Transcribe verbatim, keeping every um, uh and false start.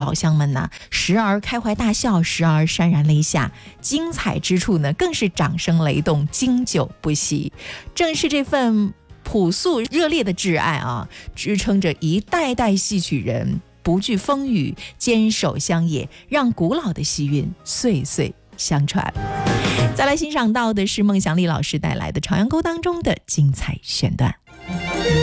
老乡们呢，时而开怀大笑，时而潸然泪下，精彩之处呢，更是掌声雷动，经久不息。正是这份朴素热烈的挚爱啊，支撑着一代代戏曲人不惧风雨，坚守乡野，让古老的戏韵岁岁相传。再来欣赏到的是孟祥丽老师带来的《朝阳沟》当中的精彩选段。